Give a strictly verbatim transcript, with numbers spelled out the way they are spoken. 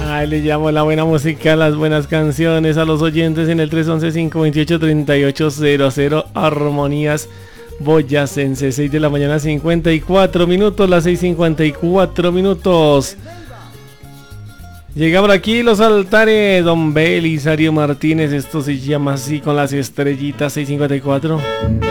Ay, le llamo la buena música, las buenas canciones a los oyentes en el tres once, cinco veintiocho, treinta y ocho cero cero. Armonías boyacense, seis de la mañana, cincuenta y cuatro minutos, las seis cincuenta y cuatro minutos. Llega por aquí los altares, don Belisario Martínez, esto se llama así con las estrellitas, seis cincuenta y cuatro.